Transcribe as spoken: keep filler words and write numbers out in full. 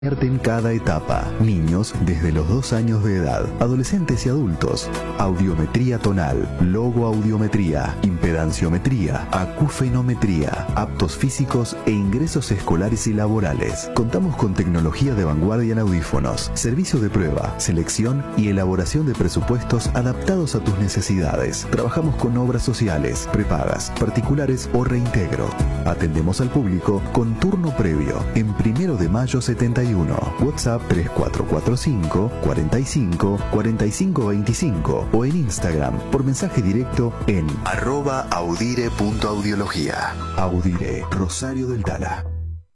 En cada etapa, niños desde los dos años de edad, adolescentes y adultos, audiometría tonal, logoaudiometría, impedanciometría, acufenometría, aptos físicos e ingresos escolares y laborales. Contamos con tecnología de vanguardia en audífonos, servicio de prueba, selección y elaboración de presupuestos adaptados a tus necesidades. Trabajamos con obras sociales, prepagas, particulares o reintegro. Atendemos al público con turno previo en Primero de Mayo setenta y uno. WhatsApp tres cuatro cuatro cinco, cuarenta y cinco, cuarenta y cinco veinticinco o en Instagram por mensaje directo en arroba audire punto audiología. Audire, Rosario del Tala.